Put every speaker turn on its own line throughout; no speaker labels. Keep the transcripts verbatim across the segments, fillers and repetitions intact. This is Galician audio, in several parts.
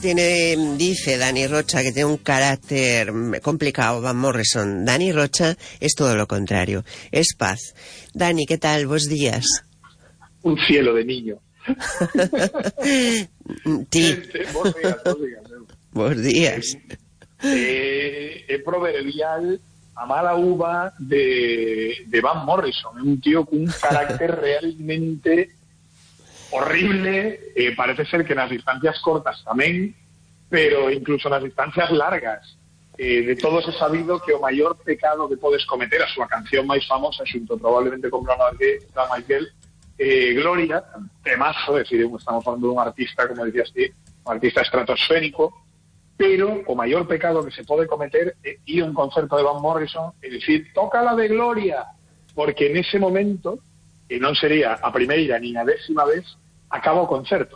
Tiene, dice Dani Rocha que tiene un carácter complicado, Van Morrison. Dani Rocha es todo lo contrario, es paz. Dani, ¿qué tal? Buenos días.
Un cielo de niño.
Ti.
Buenos días, buenos días.
Buenos días.
Eh, eh, proverbial a mala uva de, de Van Morrison. Es un tío con un carácter realmente horrible. Eh, parece ser que en las distancias cortas también, pero incluso en las distancias largas. Eh, de todos he sabido que o mayor pecado que podes cometer, a súa canción máis famosa, xunto probablemente con Bruna Michael, eh, Gloria, temazo, es decir, estamos falando dun artista, como decías ti, un artista estratosférico, pero o maior pecado que se pode cometer é ir a un concerto de Van Morrison e dicir, toca la de Gloria, porque en ese momento, e non sería a primeira ni a décima vez, acaba o concerto.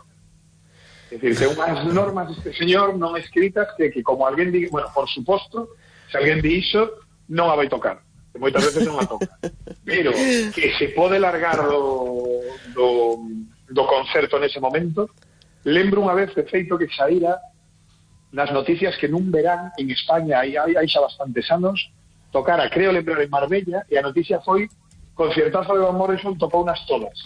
É dicir, que unhas normas deste señor non escritas que, que como alguén di, bueno, por suposto, se alguén di iso, non a vai tocar, que moitas veces non a toca, pero que se pode largar do, do, do concerto nese momento. Lembro unha vez de feito que saíra nas noticias que nun verán en España, hai, hai, hai xa bastantes anos, tocara, creo lembrar, en Marbella, e a noticia foi conciertazo de Van Morrison, tocou unas todas.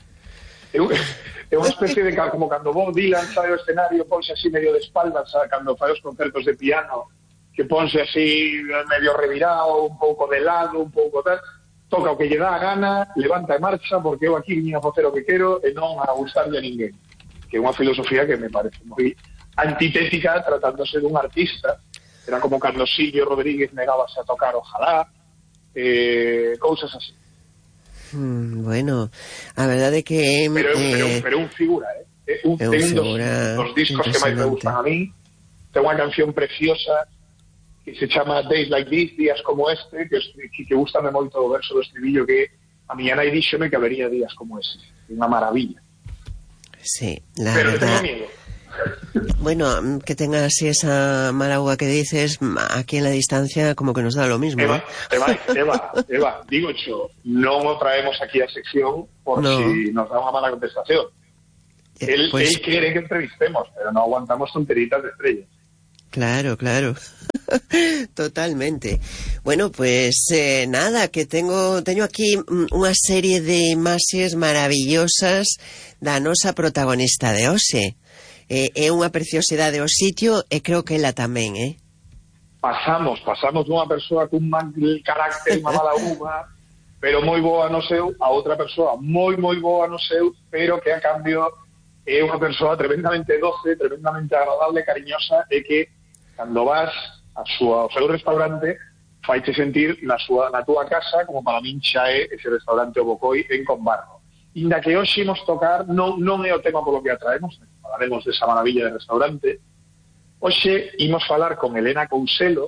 É unha especie de, como cando Bob Dylan sabe o escenario, ponse así medio de espaldas, cando fai os concertos de piano, que ponse así medio revirado, un pouco de lado, un pouco tal, toca o que lle dá a gana, levanta e marcha, porque eu aquí vim a facer o que quero e non a gustarlle a ninguén. Que é unha filosofía que me parece moi antitética tratándose dun artista. Era como cando Silvio Rodríguez negábase a tocar Ojalá, eh, cousas así.
Mm, bueno, a verdade é que
pero,
eh,
pero, pero un figura, eh? Un,
un
ten
figura
dos, dos discos que máis me gustan a mí. Ten unha canción preciosa que se chama Days Like This, días como este, que, que, que gustame moito o verso do estribillo, que a miña nai díxome que habería días como ese. Unha maravilla.
Sí, la
pero
verdad.
Tengo miedo.
Bueno, que tenga así esa mala uva que dices, aquí en la distancia como que nos da lo mismo.
Eva,
¿eh?
Eva, Eva, Eva, digo yo, non o traemos aquí a sección por no. si nos da unha mala contestación. Él, pues... él quiere que entrevistemos, pero no aguantamos tonteritas de estrellas.
Claro, claro. Totalmente. Bueno, pues eh, nada, que tengo teño aquí unha serie de imaxes maravillosas da nosa protagonista de hoxe. Eh, é unha preciosidade o sitio e creo que ela tamén, eh?
Pasamos, pasamos dunha persoa cun mal carácter, unha mala uva, pero moi boa no seu, a outra persoa moi, moi boa no seu, pero que a cambio é unha persoa tremendamente doce, tremendamente agradable, cariñosa, e que cando vas a súa, ao seu restaurante faiche sentir na, súa, na túa casa, como para min xa é ese restaurante O Bocoi en Combarro. Inda que hoxe imos tocar, non, non é o tema polo que atraemos, falaremos desa maravilla de restaurante. Hoxe imos falar con Elena Couselo,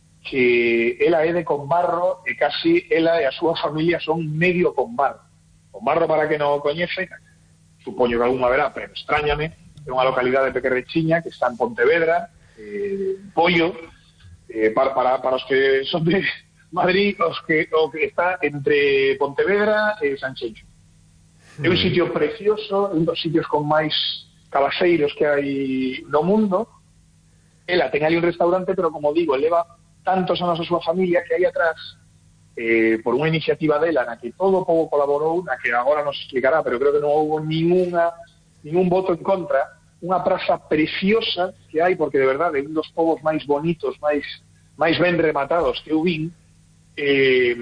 que ela é de Combarro e casi ela e a súa familia son medio Combarro. Combarro, para que non o coñece, supoño que algún verá, pero extrañame, é unha localidade pequerrechiña que está en Pontevedra, eh, Pollo, eh, para, para, para os que son de Madrid, os que, o que está entre Pontevedra e Sanxenxo. É un sitio precioso, un dos sitios con máis cabaseiros que hai no mundo. Ela ten ali un restaurante, pero como digo, leva tantos anos a súa familia que hai atrás, eh, por unha iniciativa dela na que todo o povo colaborou, na que agora nos explicará, pero creo que non houve ninguna, ningún voto en contra, unha praza preciosa que hai, porque de verdade é un dos povos máis bonitos, máis, máis ben rematados que eu vin. eh,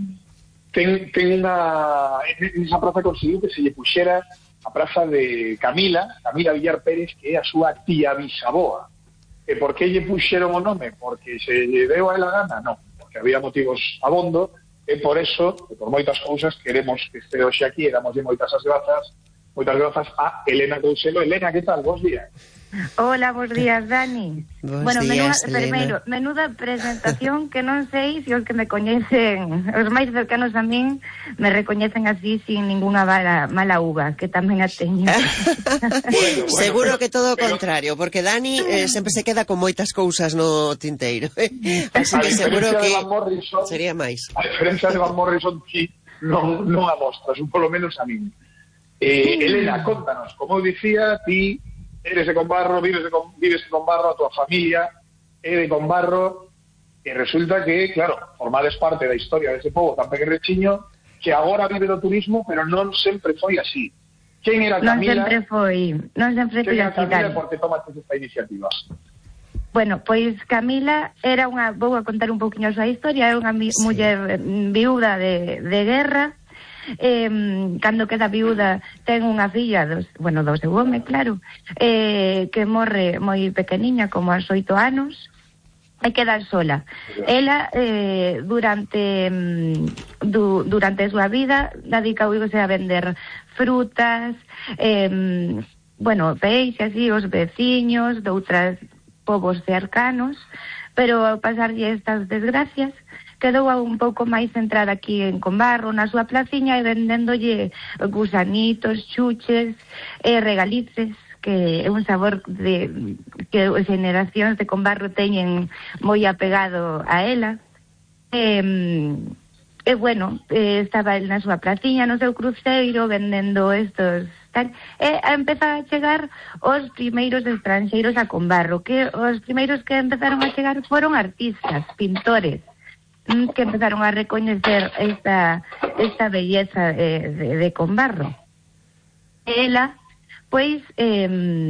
ten, ten unha esa praza conseguiu que se lle puxera a praza de Camila Camila Villar Pérez, que é a súa tía bisaboa. E por que lle puxeron o nome? Porque se lle deu a ela gana? Non, porque había motivos abondo, e por eso, e por moitas cousas, queremos que este hoxe aquí, e damoslle moitas as grazas, moitas grazas a Elena Couselo. Elena, que tal? Bos días.
Hola, bons días, Dani.
Bos
bueno,
días,
menuda, primeiro, menuda presentación que non sei se os que me coñecen, os máis cercanos a min, me recoñecen así sin ninguna mala, mala uva, que tamén a teño.
bueno, bueno, Seguro pero, que todo o pero... contrario, porque Dani eh, sempre se queda con moitas cousas no tinteiro. Eh? Así que seguro que Morrison, sería máis.
A diferencia de Van Morrison, ti non, non a mostras, un polo menos a min. Eh, Elena, contanos, como dicía, ti eres de Combarro, vives de, vives de Combarro, a tua familia é de Combarro, e resulta que, claro, formades parte da historia dese pobo tan pequenechiño que agora vive do turismo, pero non sempre foi así. Quen era Camila?
Non sempre foi, non sempre foi así.
Quen era Camila e por que tomaste esta iniciativa?
Bueno, pois Camila era unha, vou a contar un pouquiño a súa historia, era unha mi, sí. muller viúda de, de guerra. Eh, cando queda viúda ten unha filla dos, bueno, do seu home, claro, eh, que morre moi pequeniña, como aos oito anos, e queda sola. Ela eh, durante du, durante a súa vida dedicouse a vender frutas, eh, bueno, peixe así, os veciños de outras povos cercanos, pero ao pasarlle estas desgracias quedou un pouco máis centrada aquí en Combarro, na súa placiña, e vendéndolle gusanitos, chuches e regalices, que é un sabor de que as generacións de Combarro teñen moi apegado a ela. E, e bueno, estaba na súa placiña, no seu cruceiro, vendendo estos tal, e empeza a chegar os primeiros estranxeiros a Combarro, que os primeiros que empezaron a chegar foron artistas, pintores, que empezaron a recoñecer esta esta belleza de, de, de Combarro. Ela, pois, eh,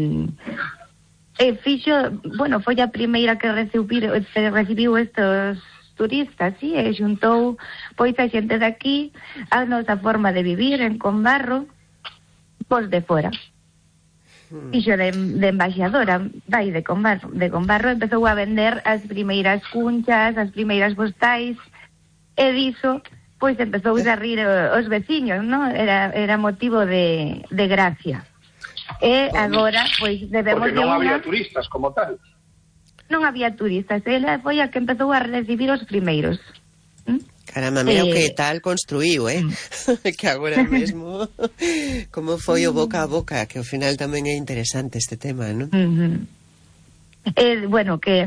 eh, fixo, bueno, foi a primeira que recibiu, recibiu estos turistas, sí, e xuntou, pois, a xente de aquí, a nosa forma de vivir en Combarro, pois de fora. Fixo de, de embaixadora, vai, de Combarro, de Combarro, empezou a vender as primeiras cunchas, as primeiras postais, e diso, pois, empezou a rir os veciños, non? Era, era motivo de, de gracia. E agora, pois, debemos...
Porque non
de
había
unha...
turistas como tal.
Non había turistas, ela foi a que empezou a recibir os primeiros. ¿Mm?
Caramba, mira o
eh...
que tal construíu, eh? Que agora mesmo como foi o boca a boca, que ao final tamén é interesante este tema, non?
Uh-huh. Eh, bueno, que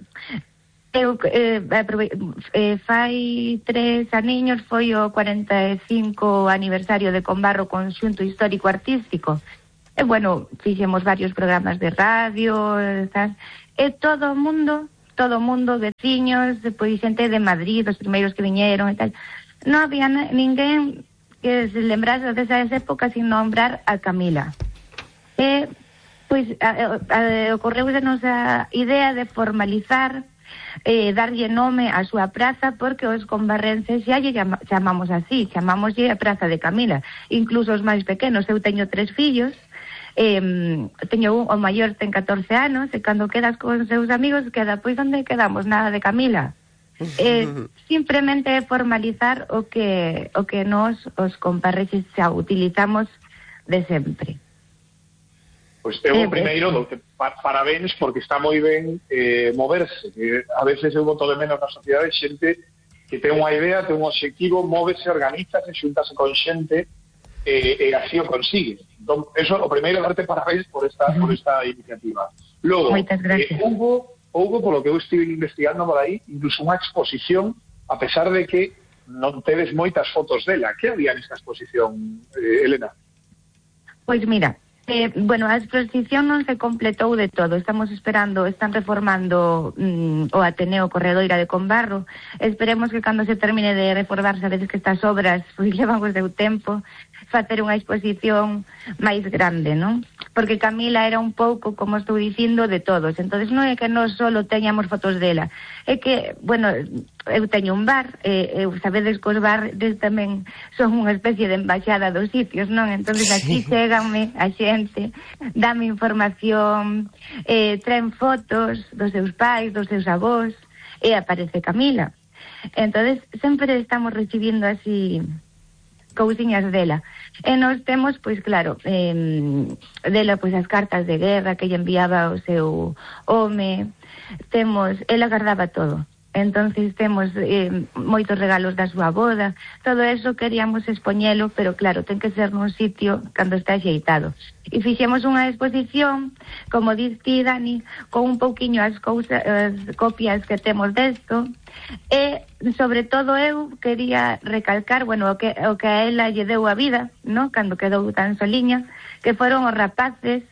eu eh, eh, fai tres aniños foi o cuarenta e cinco aniversario de Combarro Conxunto Histórico Artístico. E bueno, fixemos varios programas de radio, tal, e todo o mundo, todo o mundo, veciños, pois xente de Madrid, os primeiros que viñeron e tal. Non había ninguén que se lembrase desas épocas sin nombrar a Camila. E, pois, a, a, ocorreusenos a idea de formalizar, eh, darlle nome á súa praza, porque os combarrenses xa lle chama, chamamos así, chamámoslle a Praza de Camila. Incluso os máis pequenos, eu teño tres fillos, eh, teño un, o maior ten catorce anos, e cando quedas con seus amigos queda, pois onde quedamos, nada de Camila. Eh, simplemente formalizar o que o que nos os comparrexes xa utilizamos de sempre.
Pois eu eh, primeiro do que pa, parabéns, porque está moi ben eh, moverse, que a veces eu boto de menos na sociedade xente que ten unha idea, ten un obxectivo, móvese, organizase, xuntase con xente eh, e así o consigue. Entón, eso, o primeiro, darte parabéns por esta, uh-huh. por esta iniciativa. Logo, eh, houve, houve, polo que eu estive investigando por aí, incluso unha exposición, a pesar de que non tedes moitas fotos dela. Que había nesta exposición, eh, Elena?
Pois mira, eh, bueno, a exposición non se completou de todo. Estamos esperando, están reformando mm, o Ateneo Corredoira de Combarro. Esperemos que cando se termine de reformar, sabedes que estas obras pois levan o seu tempo, facer unha exposición máis grande, non? Porque Camila era un pouco, como estou dicindo, de todos. Entonces non é que non solo teñamos fotos dela, é que, bueno, eu teño un bar, e eu sabedes que os bares tamén son unha especie de embaixada dos sitios, non? Entonces aquí cheganme a xente, dame información, eh, traen fotos dos seus pais, dos seus avós, e aparece Camila. Entonces sempre estamos recibindo así cousiñas dela. E nós temos, pois claro, eh, dela pois as cartas de guerra que lle enviaba o seu home, temos, ela guardaba todo. Entonces temos eh, moitos regalos da súa boda, todo eso queríamos expoñelo, pero claro, ten que ser nun sitio cando está axeitado. E fixemos unha exposición, como diz ti, Dani, con un pouquiño as, cousas, as copias que temos desto, e sobre todo eu quería recalcar, bueno, o que, o que a ela lle deu a vida, no? Cando quedou tan soliña, que foron os rapaces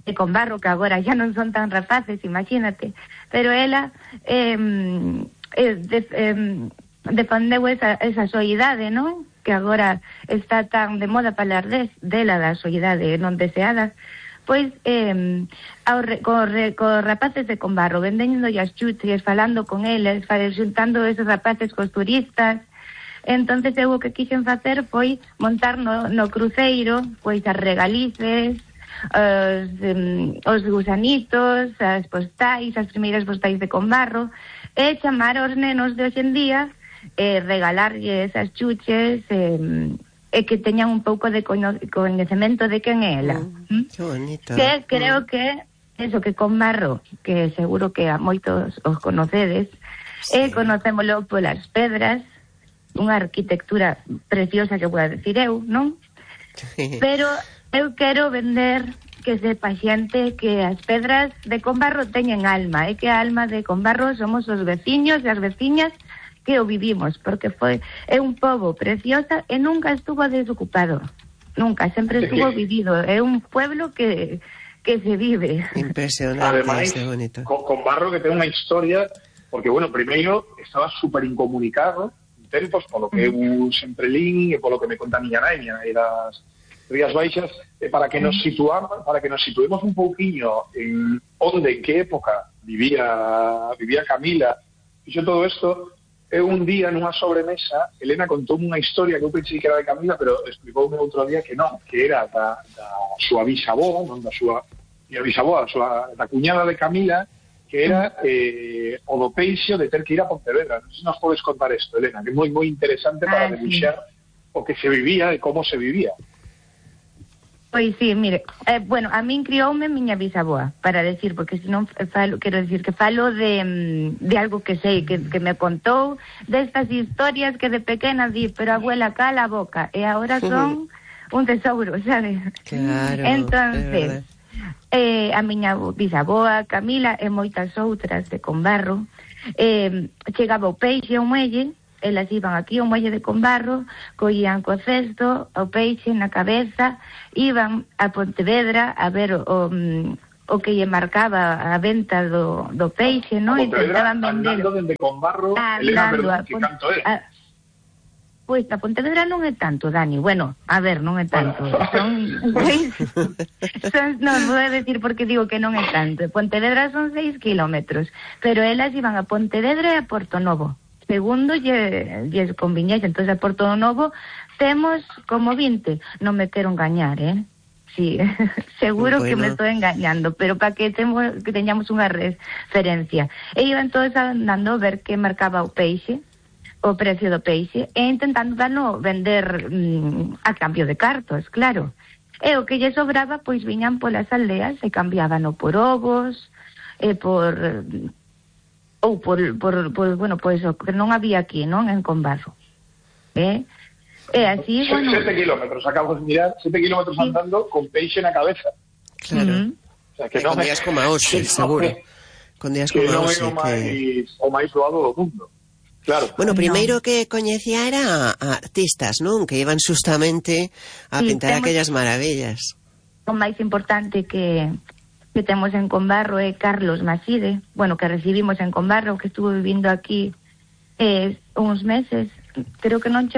de Combarro, que agora xa non son tan rapaces, imagínate, pero ela eh, eh, de, eh, defendeu esa, esa soidade, non? Que agora está tan de moda falar de, dela da soidade non deseada, pois eh, ao re, co, re, co rapaces de Combarro, vendendo as chuches, falando con eles, juntando esos rapaces cos turistas. Entonces eu o que quixen facer foi montar no, no cruceiro pois as regalices, os, um, os gusanitos, as postais, as primeiras postais de Combarro, e chamar aos nenos de hoxe en día, e regalarlle esas chuches, e, e que teñan un pouco de coño, coñecemento de quen é ela.
Mm, que bonito.
Que creo mm. que eso, que Combarro, que seguro que a moitos os conocedes, sí. E conocémolo polas pedras, unha arquitectura preciosa que vou a decir eu, non? Sí. Pero eu quero vender que sepa xente que as pedras de Combarro teñen alma, e que a alma de Combarro somos os veciños e as veciñas que o vivimos, porque foi é un pobo preciosa e nunca estuvo desocupado, nunca, sempre estuvo vivido, é un pueblo que que se vive.
Impresionante.
Ademais, bonito. Con, Combarro que ten unha historia, porque, bueno, primeiro estaba super incomunicado tempos, polo que eu sempre lín e polo que me conta a miña naña e das Rías Baixas, e para que nos situamos, para que nos situemos un pouquiño en onde, en que época vivía vivía Camila, fixo todo isto. Eu un día nunha sobremesa, Elena contoume unha historia que eu pensei que era de Camila, pero explicoume outro día que non, que era da, da súa bisavó, non da súa miña bisavó, da, súa, da cuñada de Camila, que era eh, o do peixe de ter que ir a Pontevedra. Non sei se nos podes contar isto, Elena, que é moi moi interesante para ah, debuxar sí. o que se vivía e como se vivía.
Pois sí, mire, eh, bueno, a min crioume miña bisaboa, para decir, porque senón falo, quero decir que falo de, de algo que sei, que, que me contou, destas historias que de pequena di, pero abuela cala a boca, e agora son un tesouro, sabes?
Claro,
entonces, eh, a miña bisaboa, Camila, e moitas outras de Combarro, eh, chegaba o peixe ao muelle, elas iban aquí ao muelle de Combarro, collían co cesto, o peixe na cabeza, iban a Pontevedra a ver o, o, o que lle marcaba a venta do, do peixe, non?
Intentaban vender. Andando dende Combarro, Elena, perdón, que canto é? A,
pois a Pontevedra non é tanto, Dani, bueno, a ver, non é tanto, bueno. son, seis, son, non, vou a decir porque digo que non é tanto, Pontevedra son seis kilómetros, pero elas iban a Pontevedra e a Porto Novo, segundo lle, lle conviñese. Entonces a Porto Novo temos como vinte, non me quero engañar, eh? Sí, seguro bueno. que me estou engañando, pero para que, temos, que teñamos unha referencia. E iban todos andando a ver que marcaba o peixe, o precio do peixe, e intentando dano vender mm, a cambio de cartos, claro. E o que lle sobraba, pois viñan polas aldeas e cambiábano por ovos, e por... ou por, por, por bueno, pois o que non había aquí, non? En Combarro. Eh? E así,
Se,
bueno...
Sete kilómetros, acabo de mirar, sete kilómetros sí. andando con peixe na cabeza.
Claro. Uh -huh. O sea, que non con días como a hoxe, seguro. Con días como a hoxe.
Que non é o máis, o máis doado do mundo. Claro.
Bueno, primeiro no. que coñecía era a artistas, non? Que iban justamente a sí, pintar temos... aquellas maravillas.
O máis importante que... que temos en Combarro é Carlos Maside, bueno, que recibimos en Combarro, que estuvo vivindo aquí eh, uns meses, creo que non che